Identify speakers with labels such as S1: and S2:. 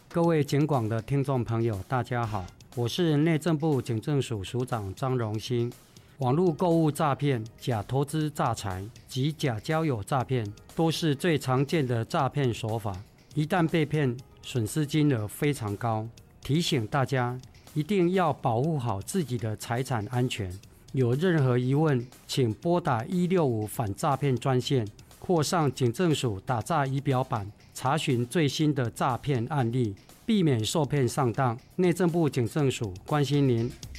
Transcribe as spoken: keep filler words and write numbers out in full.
S1: 各位警广的听众朋友，大家好，我是内政部警政署署长张荣兴。网络购物诈骗、假投资诈财及假交友诈骗都是最常见的诈骗手法，一旦被骗，损失金额非常高。提醒大家一定要保护好自己的财产安全。有任何疑问，请拨打一六五反诈骗专线，或上警政署打诈仪表板查询最新的诈骗案例，避免受骗上当。内政部警政署关心您。